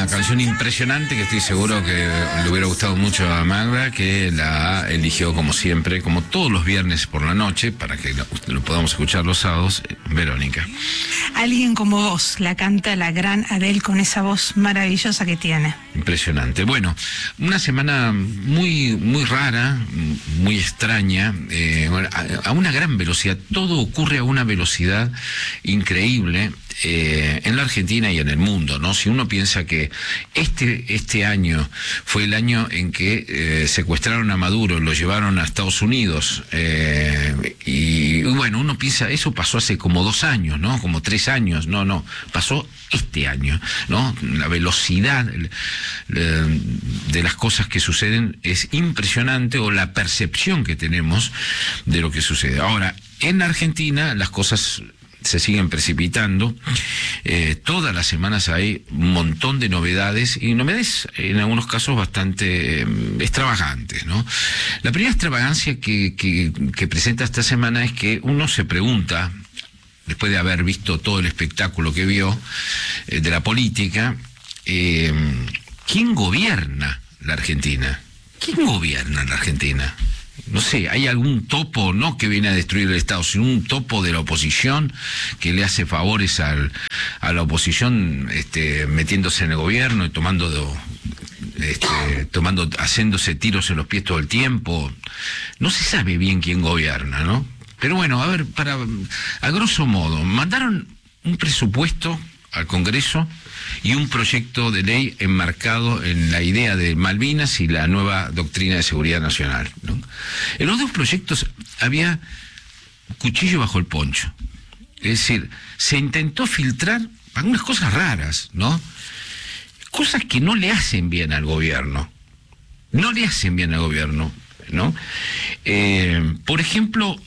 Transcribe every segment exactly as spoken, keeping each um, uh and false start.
una canción impresionante que estoy seguro que le hubiera gustado mucho a Magda, que la eligió como siempre, como todos los viernes por la noche, para que lo, lo podamos escuchar los sábados, Verónica. Alguien como vos, la canta la gran Adele con esa voz maravillosa que tiene. Impresionante. Bueno, una semana muy, muy rara, muy extraña, eh, a, a una gran velocidad. Todo ocurre a una velocidad increíble. Eh, en la Argentina y en el mundo, ¿no? Si uno piensa que este este año fue el año en que eh, secuestraron a Maduro, lo llevaron a Estados Unidos, eh, y, y bueno, uno piensa, eso pasó hace como dos años, ¿no? Como tres años, no, no, pasó este año, ¿no? La velocidad de las cosas que suceden es impresionante, o la percepción que tenemos de lo que sucede. Ahora, en Argentina las cosas se siguen precipitando. Eh, todas las semanas hay un montón de novedades, y novedades en algunos casos bastante eh, extravagantes, ¿no? La primera extravagancia que, que, que presenta esta semana es que uno se pregunta, después de haber visto todo el espectáculo que vio eh, de la política, eh, ¿quién gobierna la Argentina? ¿Quién gobierna la Argentina? No sé, ¿hay algún topo, no que viene a destruir el Estado, sino un topo de la oposición que le hace favores al, a la oposición, este, metiéndose en el gobierno y tomando, este, tomando, haciéndose tiros en los pies todo el tiempo? No se sabe bien quién gobierna, ¿no? Pero bueno, a ver, para, a grosso modo, mandaron un presupuesto al Congreso y un proyecto de ley enmarcado en la idea de Malvinas y la nueva doctrina de seguridad nacional, ¿no? En los dos proyectos había cuchillo bajo el poncho. Es decir, se intentó filtrar algunas cosas raras, ¿no? Cosas que no le hacen bien al gobierno. No le hacen bien al gobierno, ¿no? Eh, por ejemplo,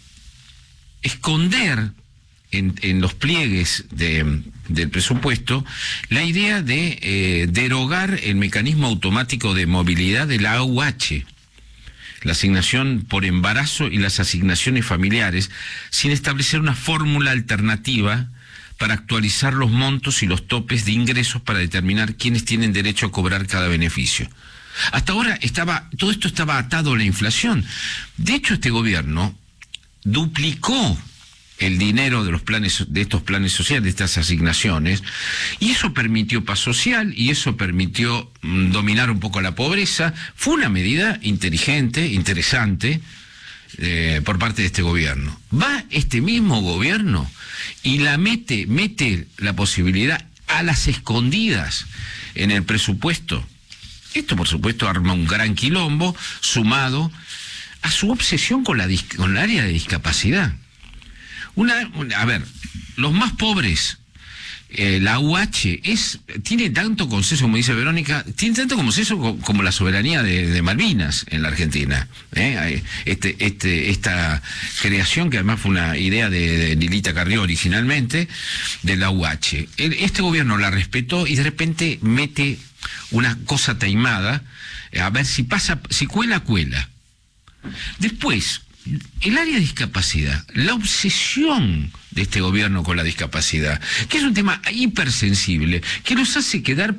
esconder en, en los pliegues de, del presupuesto la idea de eh, derogar el mecanismo automático de movilidad de la A U H, la asignación por embarazo y las asignaciones familiares, sin establecer una fórmula alternativa para actualizar los montos y los topes de ingresos para determinar quiénes tienen derecho a cobrar cada beneficio. Hasta ahora estaba, todo esto estaba atado a la inflación. De hecho, este gobierno duplicó el dinero de los planes, de estos planes sociales, de estas asignaciones, y eso permitió paz social, y eso permitió mm, dominar un poco la pobreza. Fue una medida inteligente, interesante, eh, por parte de este gobierno. Va este mismo gobierno y la mete, mete la posibilidad a las escondidas en el presupuesto. Esto, por supuesto, arma un gran quilombo, sumado a su obsesión con la, con el área de discapacidad. Una, una, a ver, los más pobres, eh, la U H es, tiene tanto consenso, como dice Verónica, tiene tanto consenso como, como la soberanía de, de Malvinas en la Argentina. ¿eh? Este, este, esta creación, que además fue una idea de, de Lilita Carrió originalmente, de la U H. Este gobierno la respetó y de repente mete una cosa taimada, a ver si pasa, si cuela, cuela. Después, el área de discapacidad, la obsesión de este gobierno con la discapacidad, que es un tema hipersensible, que nos hace quedar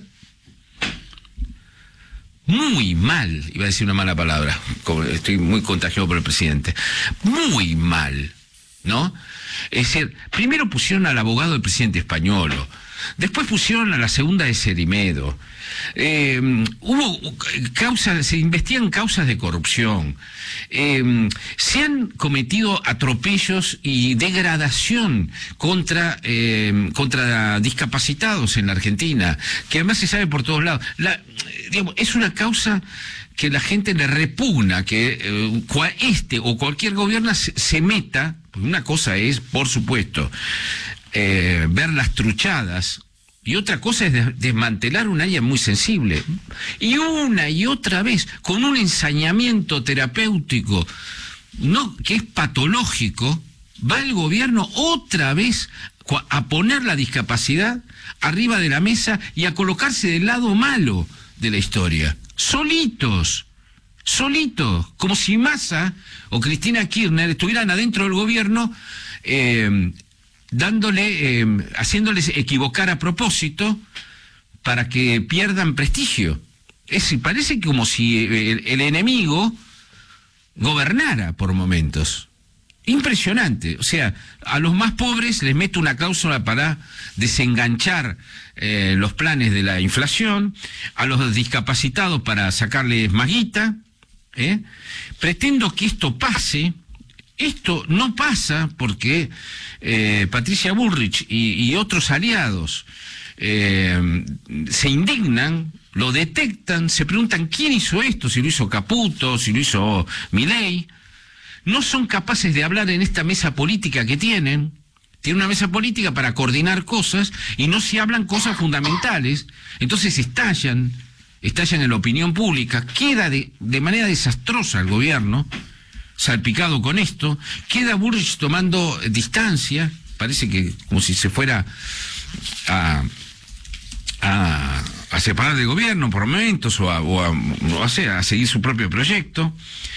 muy mal, iba a decir una mala palabra, estoy muy contagiado por el presidente, muy mal, ¿no? Es decir, primero pusieron al abogado del presidente Españolo, después pusieron a la segunda de Cerimedo, eh, hubo causas, se investigan causas de corrupción, eh, se han cometido atropellos y degradación contra eh, contra discapacitados en la Argentina, que además se sabe por todos lados. La, digamos, es una causa que la gente le repugna, que eh, este o cualquier gobierno se, se meta, porque una cosa es, por supuesto, eh, ver las truchadas, y otra cosa es desmantelar un área muy sensible. Y una y otra vez, con un ensañamiento terapéutico, no, que es patológico, va el gobierno otra vez a poner la discapacidad arriba de la mesa y a colocarse del lado malo de la historia. Solitos, solitos, como si Massa o Cristina Kirchner estuvieran adentro del gobierno, eh, dándole, eh, haciéndoles equivocar a propósito para que pierdan prestigio. Es decir, parece como si el, el enemigo gobernara por momentos. Impresionante. O sea, a los más pobres les mete una cláusula para desenganchar eh, los planes de la inflación, a los discapacitados para sacarles más guita, ¿eh? Pretendo que esto pase. Esto no pasa porque eh, Patricia Bullrich y, y otros aliados eh, se indignan, lo detectan, se preguntan quién hizo esto, si lo hizo Caputo, si lo hizo Milei. No son capaces de hablar en esta mesa política que tienen. Tienen una mesa política para coordinar cosas y no se hablan cosas fundamentales. Entonces estallan, estallan en la opinión pública. Queda de, de manera desastrosa el gobierno, salpicado con esto. Queda Bullrich tomando distancia, parece que como si se fuera a, a, a separar del gobierno por momentos o a, o a, o a, sea, a seguir su propio proyecto.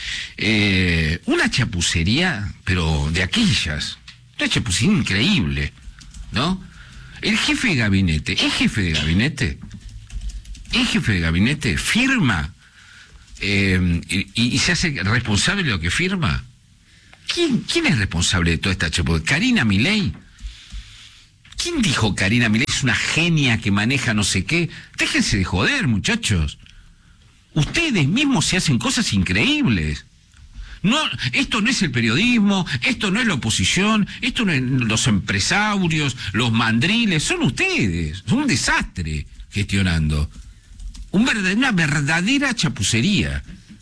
Eh, una chapucería, pero de aquellas, una chapucería increíble, ¿no? El jefe de gabinete, ¿es jefe de gabinete? ¿Es jefe de gabinete? ¿Firma? Eh, y, y se hace responsable de lo que firma. ¿Quién, quién es responsable de toda esta chapucería? ¿Karina Milei? ¿Quién dijo Karina Milei es una genia que maneja no sé qué? Déjense de joder, muchachos. Ustedes mismos se hacen cosas increíbles. No, esto no es el periodismo, esto no es la oposición, esto no es los empresarios, los mandriles, son ustedes. Son un desastre gestionando. Un verdad, una verdadera chapucería.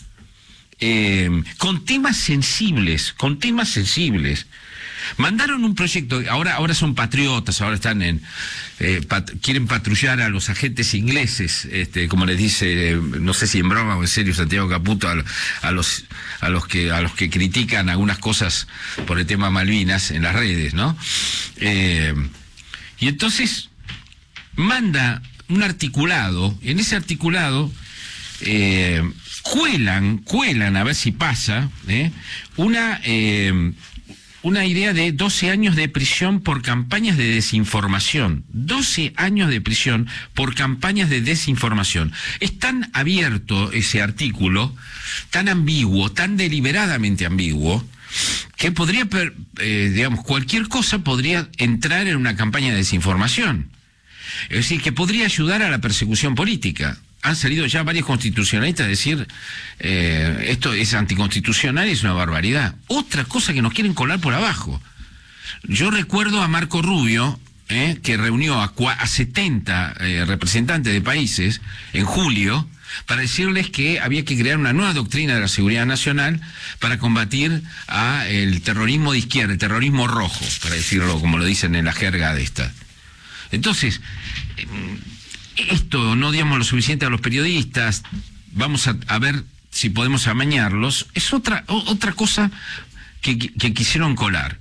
Eh, con temas sensibles, con temas sensibles. Mandaron un proyecto, ahora ahora son patriotas, ahora están en eh, pat, quieren patrullar a los agentes ingleses, este, como les dice, eh, no sé si en broma o en serio Santiago Caputo, a, a los a los que a los que critican algunas cosas por el tema Malvinas en las redes, ¿no? Eh, y entonces manda un articulado, en ese articulado eh, cuelan, cuelan a ver si pasa, ¿eh? una eh, una idea de doce años de prisión por campañas de desinformación. doce años de prisión por campañas de desinformación. Es tan abierto ese artículo, tan ambiguo, tan deliberadamente ambiguo, que podría, eh, digamos, cualquier cosa podría entrar en una campaña de desinformación. Es decir, que podría ayudar a la persecución política. Han salido ya varios constitucionalistas a decir eh, esto es anticonstitucional y es una barbaridad. Otra cosa que nos quieren colar por abajo. Yo recuerdo a Marco Rubio, eh, que reunió a, a setenta eh, representantes de países en julio para decirles que había que crear una nueva doctrina de la seguridad nacional para combatir a el terrorismo de izquierda, el terrorismo rojo, para decirlo como lo dicen en la jerga de esta. Entonces, eh, esto no digamos lo suficiente a los periodistas, vamos a, a ver si podemos amañarlos, es otra o, otra cosa que, que, que quisieron colar.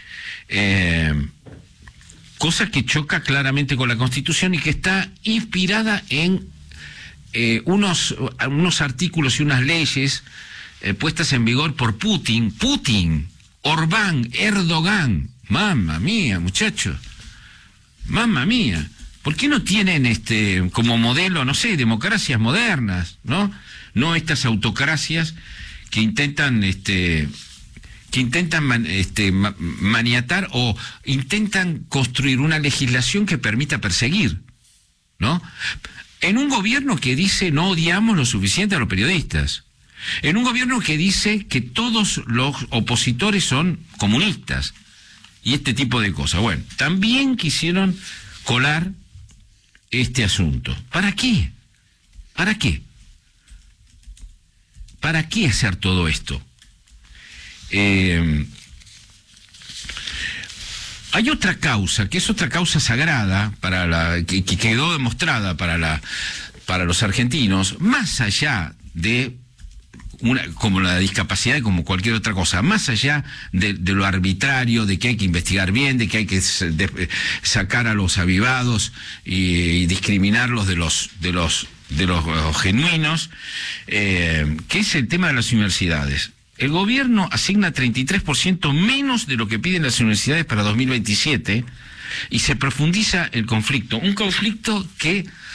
Eh, cosa que choca claramente con la Constitución y que está inspirada en eh, unos, unos artículos y unas leyes eh, puestas en vigor por Putin, Putin, Orbán, Erdogan. Mamma mía, muchachos, mamma mía. ¿Por qué no tienen este como modelo, no sé, democracias modernas, ¿no? No estas autocracias que intentan este que intentan man, este, ma, maniatar o intentan construir una legislación que permita perseguir, ¿no? En un gobierno que dice no odiamos lo suficiente a los periodistas. En un gobierno que dice que todos los opositores son comunistas. Y este tipo de cosas. Bueno, también quisieron colar este asunto. ¿Para qué? ¿Para qué? ¿Para qué hacer todo esto? Eh, hay otra causa, que es otra causa sagrada para la que, que quedó demostrada para la para los argentinos, más allá de una, como la discapacidad y como cualquier otra cosa, más allá de, de lo arbitrario, de que hay que investigar bien, de que hay que de, sacar a los avivados y, y discriminarlos de los de los de los, los genuinos, eh, que es el tema de las universidades. El gobierno asigna treinta y tres por ciento menos de lo que piden las universidades para dos mil veintisiete y se profundiza el conflicto, un conflicto que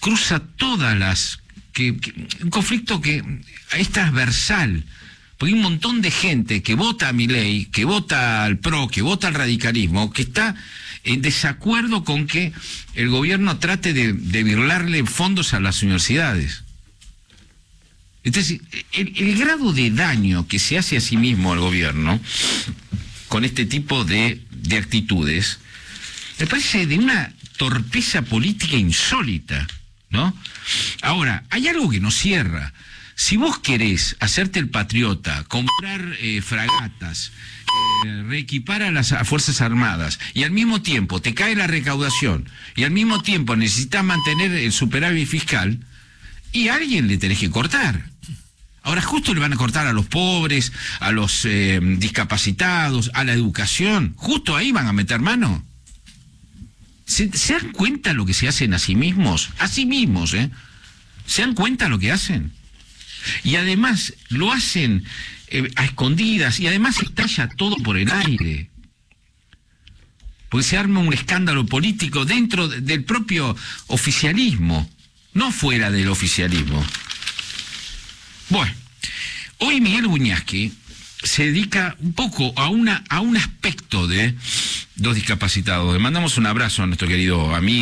cruza todas las... Que, que, un conflicto que es transversal, porque hay un montón de gente que vota a Milei, que vota al PRO, que vota al radicalismo, que está en desacuerdo con que el gobierno trate de, de birlarle fondos a las universidades. Entonces, el, el grado de daño que se hace a sí mismo al gobierno con este tipo de, de actitudes, me parece de una torpeza política insólita, ¿no? Ahora, hay algo que nos cierra. Si vos querés hacerte el patriota, comprar eh, fragatas, eh, reequipar a las a Fuerzas Armadas, y al mismo tiempo te cae la recaudación, y al mismo tiempo necesitas mantener el superávit fiscal, y a alguien le tenés que cortar. Ahora justo le van a cortar a los pobres, a los eh, discapacitados, a la educación. Justo ahí van a meter mano. ¿Se, ¿Se dan cuenta lo que se hacen a sí mismos? A sí mismos, ¿eh? ¿Se dan cuenta lo que hacen? Y además lo hacen eh, a escondidas, y además estalla todo por el aire. Porque se arma un escándalo político dentro de, del propio oficialismo, no fuera del oficialismo. Bueno, hoy Miguel Buñaski se dedica un poco a una a un aspecto de los discapacitados. Le mandamos un abrazo a nuestro querido amigo.